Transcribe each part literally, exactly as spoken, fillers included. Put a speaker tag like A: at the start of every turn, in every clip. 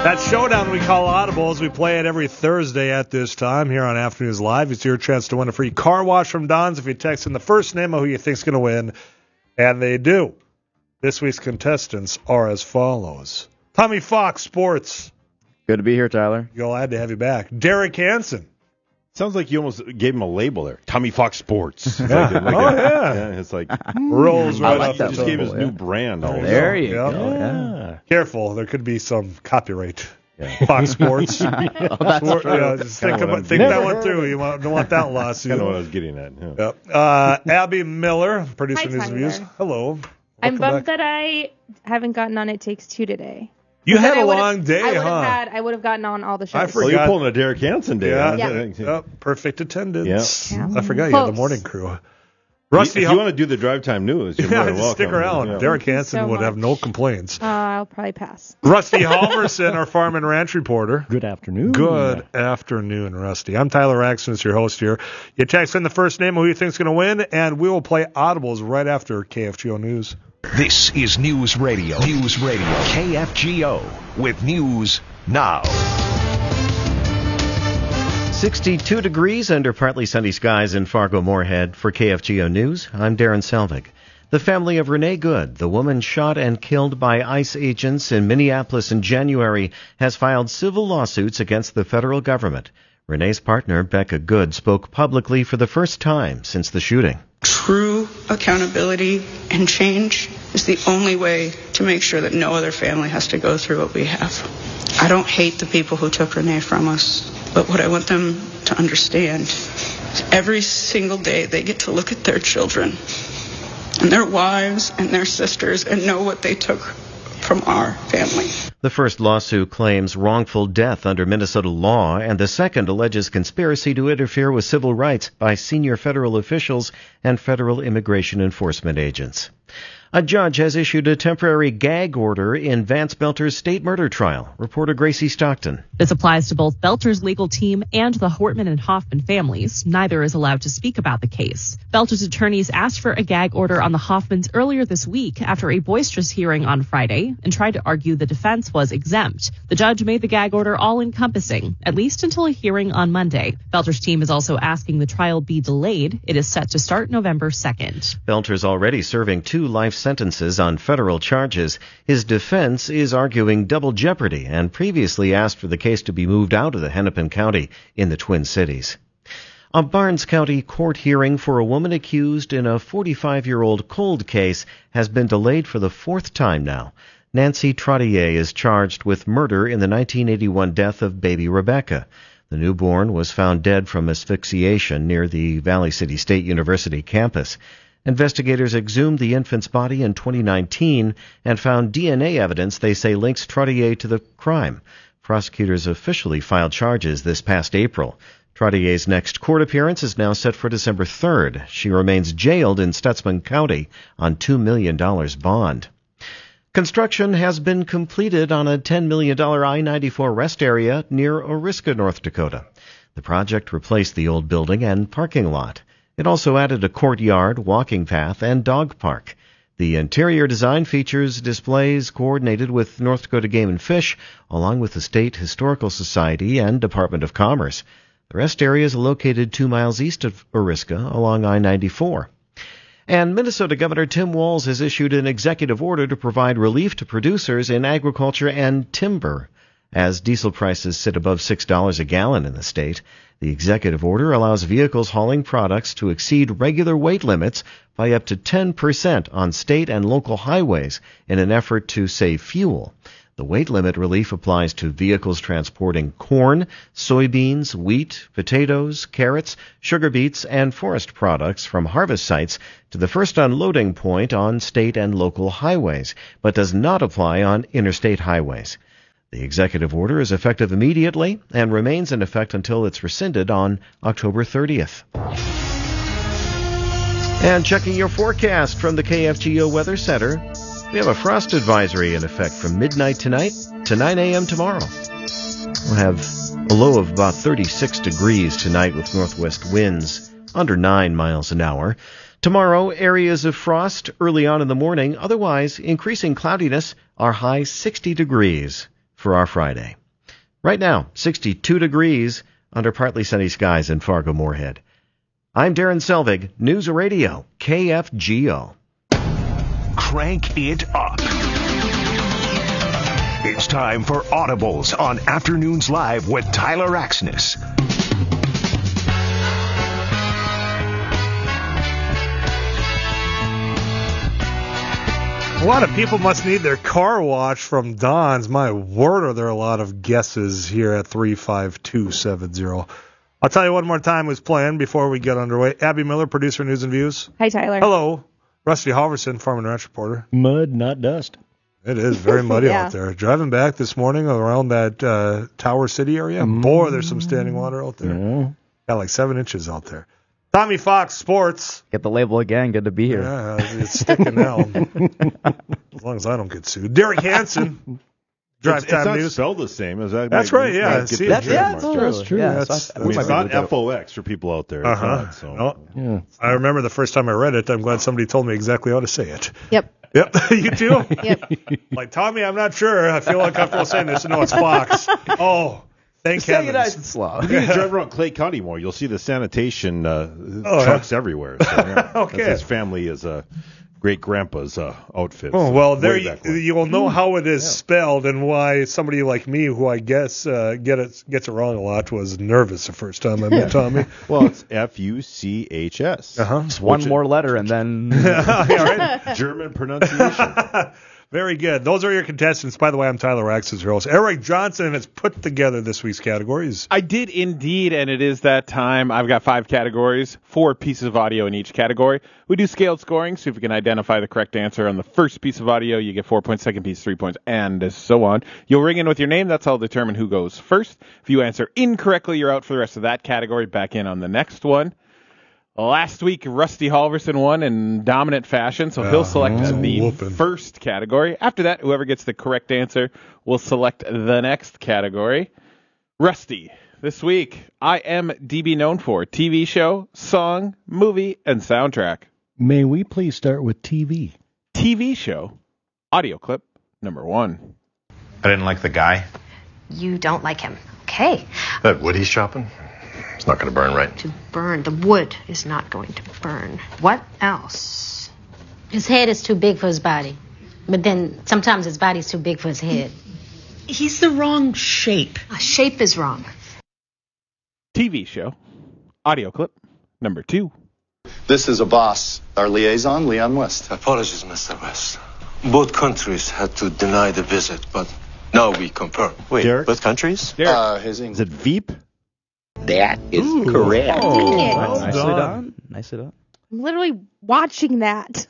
A: That showdown we call Audibles, we play it every Thursday at this time here on Afternoons Live. It's your chance to win a free car wash from Don's if you text in the first name of who you think's going to win, and they do. This week's contestants are as follows. Tommy Fox, Sports.
B: Good to be here, Tyler.
A: Glad to have you back. Derek Hansen.
C: Sounds like you almost gave him a label there. Tommy Fox Sports. It's
A: Yeah.
C: like, like
A: Oh,
C: a,
A: yeah.
C: It's like,
A: Rolls right
B: like
A: off
B: that
A: the
C: just
A: tongue.
C: gave his
B: yeah.
C: new brand. All
B: There you
A: Yep.
B: go. Yeah.
A: Careful, there could be some copyright.
C: Yeah.
A: Fox Sports.
B: Oh, that's
A: Sport-
B: true.
A: yeah, just think,
C: Kinda what
A: about,
C: I'm-
A: think
C: Never
A: that one
C: heard
A: through.
C: of
A: You want, don't want that lawsuit.
C: Kind of what I was getting at. Yeah.
A: Yep. Uh, Abby Miller, producing
D: Hi,
A: news
D: Tyler.
A: reviews. Hello.
D: I'm
A: Welcome
D: bummed
A: back.
D: that I haven't gotten on It Takes Two today.
A: You
D: But
A: had
D: then
A: a
D: I would've-
A: long day,
D: I would have
A: huh?
D: had. I would have gotten on all the shows.
A: I
C: Well,
A: forgot.
C: you're pulling a Derek Hansen day.
A: Yeah.
C: huh?
D: Yeah.
A: Yep, perfect attendance.
D: Yeah.
A: I forgot you had the
D: Close.
A: morning crew. Rusty,
C: If you want to do the drive time news, you're more
A: yeah,
C: than
A: just
C: welcome.
A: stick around.
C: Yeah.
A: Derek
D: Thank you
A: Hansen
D: so
A: would have
D: much.
A: no complaints.
D: Uh, I'll probably pass.
A: Rusty Halverson, our farm and ranch reporter.
E: Good afternoon.
A: Good afternoon, Rusty. I'm Tyler Axton, as your host here. You text in the first name of who you think's going to win, and we will play Audibles right after K F G O News.
F: This is News Radio. News Radio. K F G O with news now.
G: sixty-two degrees under partly sunny skies in Fargo-Moorhead. For K F G O News, I'm Darren Selvig. The family of Renee Good, the woman shot and killed by ICE agents in Minneapolis in January, has filed civil lawsuits against the federal government. Renee's partner, Becca Good, spoke publicly for the first time since the shooting.
H: True accountability and change is the only way to make sure that no other family has to go through what we have. I don't hate the people who took Renee from us, but what I want them to understand is every single day they get to look at their children and their wives and their sisters and know what they took from our family.
G: The first lawsuit claims wrongful death under Minnesota law, and the second alleges conspiracy to interfere with civil rights by senior federal officials and federal immigration enforcement agents. A judge has issued a temporary gag order in Vance Belter's state murder trial. Reporter Gracie Stockton.
I: This applies to both Belter's legal team and the Hortman and Hoffman families. Neither is allowed to speak about the case. Belter's attorneys asked for a gag order on the Hoffmans earlier this week after a boisterous hearing on Friday and tried to argue the defense was exempt. The judge made the gag order all-encompassing, at least until a hearing on Monday. Belter's team is also asking the trial be delayed. It is set to start November second.
G: Belter's already serving two life sentences on federal charges. His defense is arguing double jeopardy and previously asked for the case to be moved out of the Hennepin County in the Twin Cities. A Barnes County court hearing for a woman accused in a forty-five-year-old cold case has been delayed for the fourth time now. Nancy Trottier is charged with murder in the nineteen eighty-one death of baby Rebecca. The newborn was found dead from asphyxiation near the Valley City State University campus. Investigators exhumed the infant's body in twenty nineteen and found D N A evidence they say links Trottier to the crime. Prosecutors officially filed charges this past April. Trottier's next court appearance is now set for December third. She remains jailed in Stutzman County on two million dollars bond. Construction has been completed on a ten million dollars I ninety-four rest area near Oriska, North Dakota. The project replaced the old building and parking lot. It also added a courtyard, walking path, and dog park. The interior design features displays coordinated with North Dakota Game and Fish, along with the State Historical Society and Department of Commerce. The rest area is located two miles east of Oriska along I ninety-four. And Minnesota Governor Tim Walz has issued an executive order to provide relief to producers in agriculture and timber. As diesel prices sit above six dollars a gallon in the state, the executive order allows vehicles hauling products to exceed regular weight limits by up to ten percent on state and local highways in an effort to save fuel. The weight limit relief applies to vehicles transporting corn, soybeans, wheat, potatoes, carrots, sugar beets, and forest products from harvest sites to the first unloading point on state and local highways, but does not apply on interstate highways. The executive order is effective immediately and remains in effect until it's rescinded on October thirtieth. And checking your forecast from the K F G O Weather Center, we have a frost advisory in effect from midnight tonight to nine a.m. tomorrow. We'll have a low of about thirty-six degrees tonight with northwest winds under nine miles an hour. Tomorrow, areas of frost early on in the morning. Otherwise, increasing cloudiness, our high sixty degrees for our Friday. Right now, sixty-two degrees under partly sunny skies in Fargo-Moorhead. I'm Darren Selvig, News Radio, K F G O.
F: Crank it up. It's time for Audibles on Afternoons Live with Tyler Axness.
A: A lot of people must need their car washed from Don's. My word, are there a lot of guesses here at three five two seven zero. I'll tell you one more time who's playing before we get underway. Abby Miller, producer, News and Views.
D: Hi, Tyler.
A: Hello. Rusty Halverson, Farm and Ranch reporter.
B: Mud, not dust.
A: It is very muddy
D: Yeah.
A: out there. Driving back this morning around that uh, Tower City area, boy, there's some standing water out there.
B: Yeah.
A: Got like seven inches out there. Tommy Fox, Sports.
B: Get the label again. Good to be here.
A: Yeah, it's sticking now. As long as I don't get sued. Derek Hansen, Drive
C: It's, it's
A: Time
C: not
A: News.
C: spelled the same as that.
A: That's
C: might-
A: right, yeah.
C: might get
A: See,
C: the
A: that's-
C: trademark.
B: yeah, that's true. That's true.
A: Yeah,
B: Yeah,
A: that's-
B: so I-
C: I mean,
B: I
C: it's
B: might
C: not
B: look it up.
C: F O X for people out there. It's
A: Uh-huh.
C: not, so.
A: No,
B: Yeah.
A: I remember the first time I read it. I'm glad somebody told me exactly how to say it.
D: Yep.
A: Yep, you too?
D: Yep.
A: Like, Tommy, I'm not sure. I feel uncomfortable saying this. No, it's Fox. Oh, thank
B: Say it nice
A: heavens.
B: and slow.
C: You need to drive around Clay County more. You'll see the sanitation uh,
A: Oh,
C: trucks everywhere. So, yeah.
A: Okay.
C: That's his family is uh, great grandpa's uh, outfit.
A: Oh,
C: so
A: well, there
C: way
A: you,
C: back when.
A: you will know how it is spelled and why somebody like me, who I guess uh, get it, gets it wrong a lot, was nervous the first time I met Tommy.
C: Well, it's F U C H S.
A: Uh-huh.
B: Just one more letter and then.
A: Yeah, right?
C: German pronunciation.
A: Very good. Those are your contestants. By the way, I'm Tyler Axe's host. Eric Johnson has put together this week's categories.
E: I did indeed, and it is that time. I've got five categories, four pieces of audio in each category. We do scaled scoring, so if you can identify the correct answer on the first piece of audio, you get four points, second piece, three points, and so on. You'll ring in with your name. That's how I'll determine who goes first. If you answer incorrectly, you're out for the rest of that category. Back in on the next one. Last week, Rusty Halverson won in dominant fashion, so he'll select
A: mm,
E: the
A: whooping.
E: first category. After that, whoever gets the correct answer will select the next category. Rusty, this week, I M D B known for T V show, song, movie, and soundtrack.
J: May we please start with T V?
E: T V show, audio clip number one.
K: I didn't like the guy.
L: You don't like him. Okay.
K: That wood he's chopping, it's not going to burn right.
L: To burn. The wood is not going to burn. What else?
M: His head is too big for his body. But then sometimes his body's too big for his head.
L: He's the wrong shape. A shape is wrong.
E: T V show, audio clip number two.
N: This is Abbas, our liaison, Leon West.
O: Apologies, Mister West. Both countries had to deny the visit, but now we confirm.
N: Wait,
C: Derek?
N: both countries?
E: Derek.
N: Uh, his
C: Is it Veep?
P: That is
A: Ooh.
P: correct.
D: Dang it.
A: Well
B: Nicely
A: done.
B: done. Nicely done.
D: I'm literally watching that.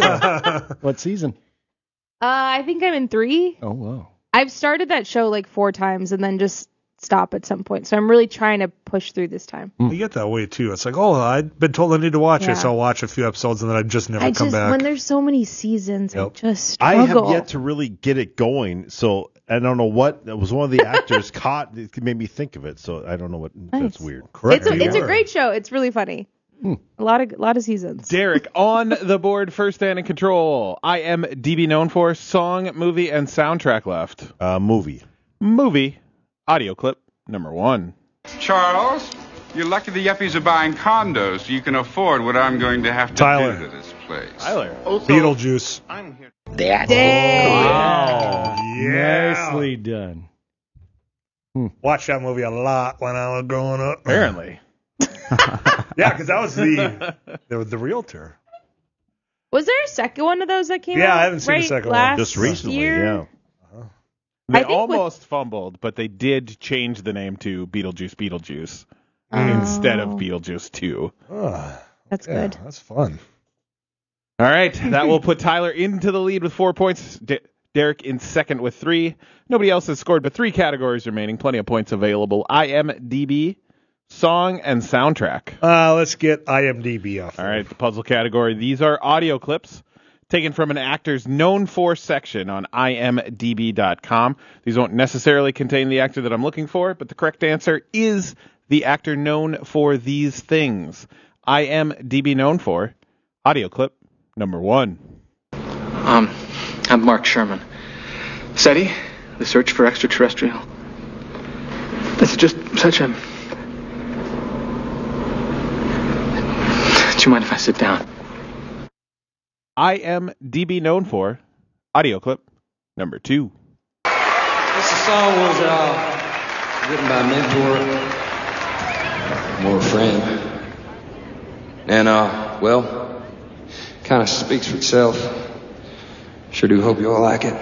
J: What season?
D: Uh, I think I'm in three.
J: Oh, wow.
D: I've started that show like four times and then just stop at some point. So I'm really trying to push through this time.
A: You get that way, too. It's like, oh, I've been told I need to watch
D: Yeah.
A: it, so I'll watch a few episodes, and then I just never
D: I
A: come
D: just,
A: back.
D: when there's so many seasons, I
A: Yep.
D: just
C: I
D: struggle.
C: have yet to really get it going, so I don't know what. It was one of the actors caught. It made me think of it, so I don't know what.
D: Nice.
C: That's weird.
A: Correct.
D: It's a,
A: you
D: it's a
A: are.
D: great show. It's really funny. A lot of lot of seasons.
E: Derek on the board, first and in control. I M D B known for song, movie, and soundtrack left.
C: Uh, movie.
E: Movie, audio clip number one.
Q: Charles, you're lucky the yuppies are buying condos so you can afford what I'm going to have to
A: Tyler.
Q: do to this place.
E: Tyler.
A: Beetlejuice.
Q: I'm here.
P: That
A: Wow. Yeah.
J: Nicely done.
A: Watched that movie a lot when I was growing up.
E: Apparently.
A: Yeah, because that was the, the the realtor.
D: Was there a second one of those that came out?
A: Yeah, I haven't seen the
D: right
A: second one.
D: last
C: Just recently,
D: year?
C: yeah.
E: They
D: I think with-
E: almost fumbled, but they did change the name to Beetlejuice Beetlejuice
D: Oh.
E: instead of Beetlejuice two.
A: Oh,
D: That's
A: yeah,
D: good.
A: that's fun.
E: All right, that will put Tyler into the lead with four points. D- Derek in second with three. Nobody else has scored, but three categories remaining. Plenty of points available. I M D B, song, and soundtrack.
A: Uh, let's get I M D B off.
E: All right, the puzzle category. These are audio clips taken from an actor's known for section on I M D B dot com. These won't necessarily contain the actor that I'm looking for, but the correct answer is the actor known for these things. I M D B known for. Audio clip number one.
R: Um, I'm Mark Sherman. SETI, the search for extraterrestrial. It's just such a... Do you mind if I sit down?
E: I M D B known for audio clip number two.
S: This song was uh, written by a mentor, more a friend. And, uh, well, kind of speaks for itself. Sure do hope you all like it.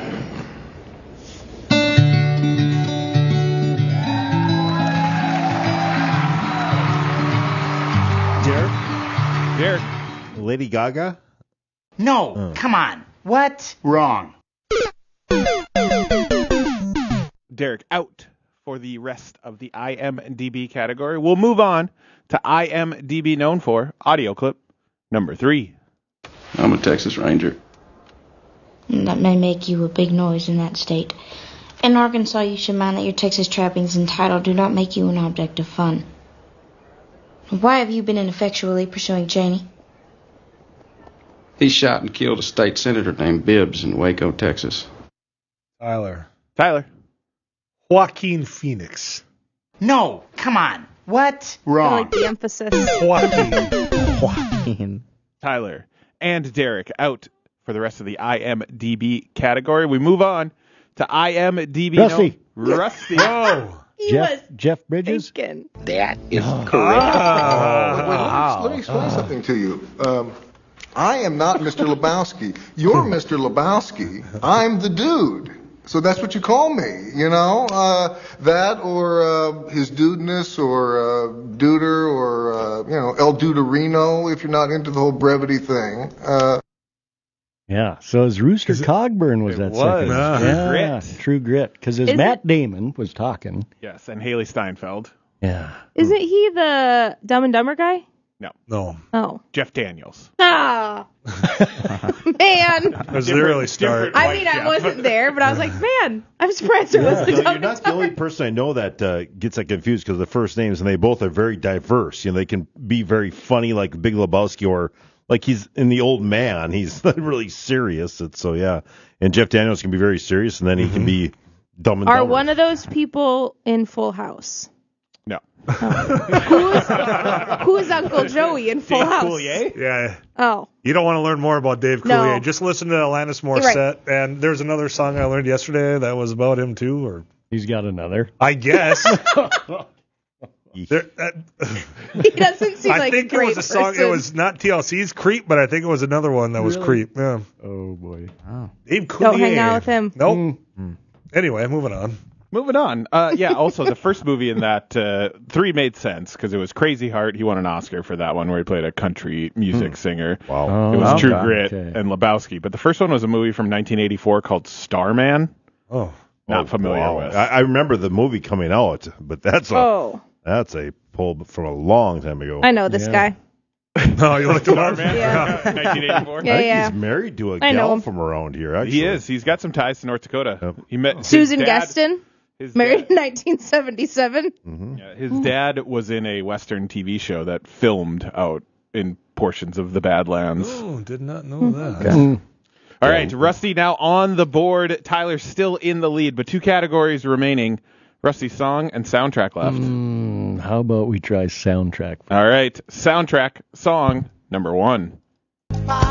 C: Derek?
E: Derek.
C: Lady Gaga?
T: No,
C: Oh.
T: come on. What? Wrong.
E: Derek out for the rest of the I M D B category. We'll move on to I M D B known for audio clip number three.
U: I'm a Texas Ranger.
V: That may make you a big noise in that state. In Arkansas, you should mind that your Texas trappings and title do not make you an object of fun. Why have you been ineffectually pursuing Cheney?
U: He shot and killed a state senator named Bibbs in Waco, Texas.
A: Tyler.
E: Tyler.
A: Joaquin Phoenix.
T: No, come on. What?
D: I
T: Wrong.
D: like the emphasis.
A: Joaquin.
B: Joaquin.
E: Tyler and Derek out for the rest of the I M D B category. We move on to I M D B.
J: Rusty.
E: known- Rusty.
A: Oh.
D: He
J: Jeff,
D: was
J: Jeff Bridges?
D: thinking.
P: That is correct.
A: Ah.
W: Wait, let, me, let me explain something to you. Um, I am not Mister Lebowski. You're Mister Lebowski. I'm the dude. So that's what you call me, you know? Uh, that or uh, his dudeness or uh, duder or, uh, you know, El Duderino if you're not into the whole brevity thing. Uh,
J: Yeah, so his Rooster Cogburn was
E: It
J: that
E: was.
J: second.
E: Uh,
J: yeah,
E: Grit.
J: True Grit. Because as
D: Is
J: Matt
D: it-
J: Damon was talking.
E: Yes, and Haley Steinfeld.
J: Yeah.
D: Isn't he the Dumb and Dumber guy?
E: No.
A: No.
D: Oh.
E: Jeff Daniels.
D: Ah. Man.
A: That was the early start.
D: I mean, I wasn't there, but I was like, man, I'm surprised it wasn't
C: No,
D: Dumb
C: you're
D: and
C: not the
D: Dumber.
C: only person I know that uh, gets that confused because of the first names, and they both are very diverse. You know, they can be very funny, like Big Lebowski, or like he's in The Old Man. He's really serious. It's, so yeah, and Jeff Daniels can be very serious, and then he
A: Mm-hmm.
C: can be dumb and
D: Are
C: dumber.
D: one of those people in Full House?
E: No.
D: Who's, who's Uncle Joey in Full
E: Dave
D: House?
E: Coulier?
A: Yeah.
D: Oh.
A: You don't want to learn more about Dave
D: No.
A: Coulier. Just listen to Alanis
D: You're
A: Morissette. And there's another song I learned yesterday that was about him, too. Or
J: He's got another.
A: I guess. There, that,
D: He doesn't seem
A: I
D: like
A: think
D: a
A: it
D: great
A: was a song.
D: person.
A: It was not T L C's Creep, but I think it was another one that was
J: Really?
A: Creep. Yeah.
J: Oh, boy.
B: Oh.
A: Dave Coulier.
D: Don't hang out with him.
A: Nope. Anyway, moving on.
E: Moving on. Uh, yeah, also, the first movie in that, uh, three made sense because it was Crazy Heart. He won an Oscar for that one where he played a country music singer.
C: Wow.
J: Oh,
E: It was
J: okay.
E: True Grit
J: Okay.
E: and Lebowski. But the first one was a movie from nineteen eighty-four called Starman.
A: Oh.
E: Not
C: Oh,
E: familiar
C: wow.
E: with.
C: I, I remember the movie coming out, but that's a
D: Oh,
C: that's a pull from a long time ago.
D: I know this
J: Yeah.
D: guy.
A: No, you looked him up?
E: Starman?
D: Yeah.
E: nineteen eighty-four.
D: Yeah,
C: I think
D: yeah.
C: he's married to a
D: I know
C: gal
D: him.
C: from around here. Actually,
E: He is. He's got some ties to North Dakota.
C: Yep.
E: He met his
D: Susan
E: dad,
D: Gaston,
E: His
D: married
E: dad,
D: in nineteen seventy-seven.
C: Mm-hmm.
E: yeah, his dad was in a Western T V show that filmed out in portions of the Badlands.
A: Oh, did not know that.
J: Mm.
E: All right, Rusty now on the board. Tyler still in the lead, but two categories remaining. Rusty's song and soundtrack left.
J: Mm, how about we try soundtrack?
E: All right, soundtrack song number one.